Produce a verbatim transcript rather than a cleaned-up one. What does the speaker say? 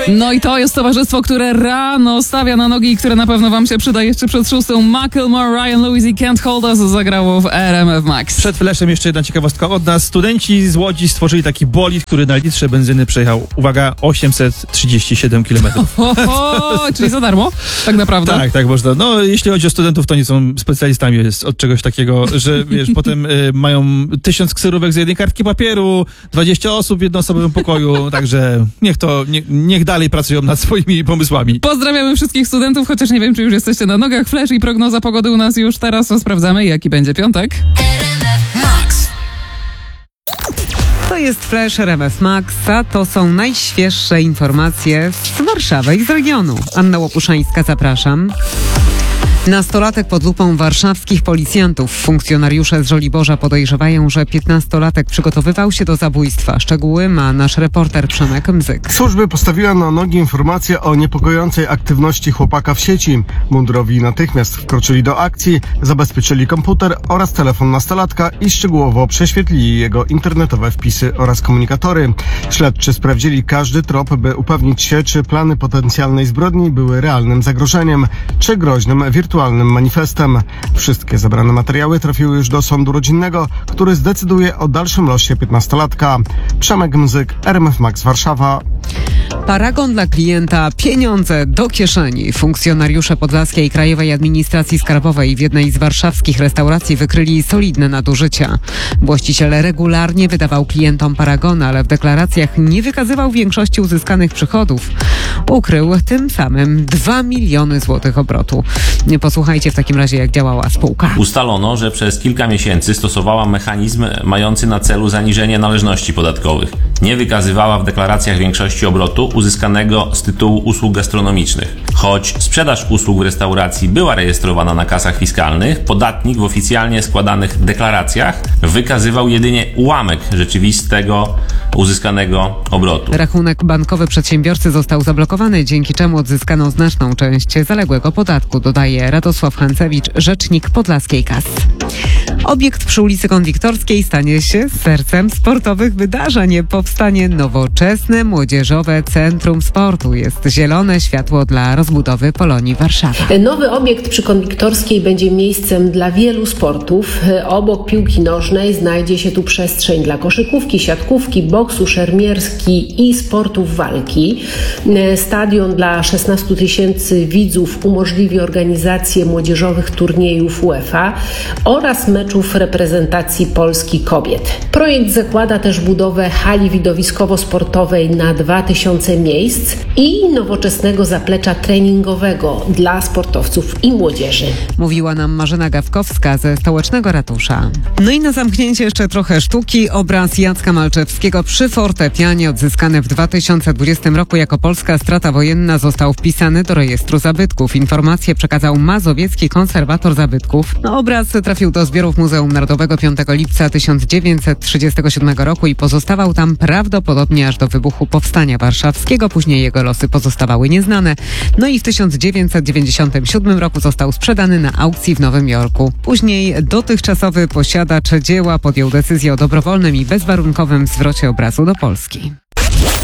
No i to jest towarzystwo, które rano stawia na nogi i które na pewno wam się przyda jeszcze przed szóstą. Macklemore, Ryan Lewis i Can't Hold Us zagrało w R M F Max. Przed fleszem jeszcze jedna ciekawostka od nas. Studenci z Łodzi stworzyli taki bolid, który na litrze benzyny przejechał, uwaga, osiemset trzydzieści siedem kilometrów. Oho, czyli za darmo, tak naprawdę. Tak, tak można. No, jeśli chodzi o studentów, to nie są specjalistami jest od czegoś takiego, że wiesz, potem y, mają tysiąc ksyrówek z jednej kartki papieru, dwadzieścia osób w jednoosobowym pokoju, także niech to, nie, niech dalej pracują nad swoimi pomysłami. Pozdrawiamy wszystkich studentów, chociaż nie wiem, czy już jesteście na nogach. Flash i prognoza pogody u nas już teraz, to sprawdzamy, jaki będzie piątek. To jest Flash R M F Max, a to są najświeższe informacje z Warszawy i z regionu. Anna Łopuszańska, zapraszam. Nastolatek pod lupą warszawskich policjantów. Funkcjonariusze z Żoliborza podejrzewają, że piętnastolatek przygotowywał się do zabójstwa. Szczegóły ma nasz reporter Przemek Mzyk. Służby postawiły na nogi informacje o niepokojącej aktywności chłopaka w sieci. Mundurowi natychmiast wkroczyli do akcji, zabezpieczyli komputer oraz telefon nastolatka i szczegółowo prześwietlili jego internetowe wpisy oraz komunikatory. Śledczy sprawdzili każdy trop, by upewnić się, czy plany potencjalnej zbrodni były realnym zagrożeniem, czy groźnym wirtualnym manifestem. Wszystkie zebrane materiały trafiły już do sądu rodzinnego, który zdecyduje o dalszym losie piętnastolatka. Przemek Mzyk, R M F Max Warszawa. Paragon dla klienta, pieniądze do kieszeni. Funkcjonariusze Podlaskiej Krajowej Administracji Skarbowej w jednej z warszawskich restauracji wykryli solidne nadużycia. Właściciel regularnie wydawał klientom paragony, ale w deklaracjach nie wykazywał większości uzyskanych przychodów. Ukrył tym samym dwa miliony złotych obrotu. Posłuchajcie w takim razie, jak działała spółka. Ustalono, że przez kilka miesięcy stosowała mechanizm mający na celu zaniżenie należności podatkowych. Nie wykazywała w deklaracjach większości obrotu uzyskanego z tytułu usług gastronomicznych. Choć sprzedaż usług w restauracji była rejestrowana na kasach fiskalnych, podatnik w oficjalnie składanych deklaracjach wykazywał jedynie ułamek rzeczywistego uzyskanego obrotu. Rachunek bankowy przedsiębiorcy został zablokowany, dzięki czemu odzyskano znaczną część zaległego podatku, dodaje Radosław Hancewicz, rzecznik Podlaskiej K A S. Obiekt przy ulicy Konwiktorskiej stanie się sercem sportowych wydarzeń. Powstanie nowoczesne, młodzieżowe centrum sportu. Jest zielone światło dla rozbudowy Polonii Warszawa. Nowy obiekt przy Konwiktorskiej będzie miejscem dla wielu sportów. Obok piłki nożnej znajdzie się tu przestrzeń dla koszykówki, siatkówki, boksu, szermierski i sportów walki. Stadion dla szesnastu tysięcy widzów umożliwi organizację młodzieżowych turniejów UEFA oraz meczów reprezentacji Polski kobiet. Projekt zakłada też budowę hali widowiskowo-sportowej na dwa tysiące miejsc i nowoczesnego zaplecza treningowego dla sportowców i młodzieży. Mówiła nam Marzena Gawkowska ze Stołecznego Ratusza. No i na zamknięcie jeszcze trochę sztuki. Obraz Jacka Malczewskiego przy fortepianie, odzyskany w dwa tysiące dwudziestym roku jako polska strata wojenna, został wpisany do rejestru zabytków. Informację przekazał mazowiecki konserwator zabytków. No, obraz trafił do zbiorów Muzeum Narodowego piątego lipca tysiąc dziewięćset trzydziestego siódmego roku i pozostawał tam prawdopodobnie aż do wybuchu Powstania Warszawskiego. Później jego losy pozostawały nieznane. No i w tysiąc dziewięćset dziewięćdziesiątym siódmym roku został sprzedany na aukcji w Nowym Jorku. Później dotychczasowy posiadacz dzieła podjął decyzję o dobrowolnym i bezwarunkowym zwrocie obrazu do Polski.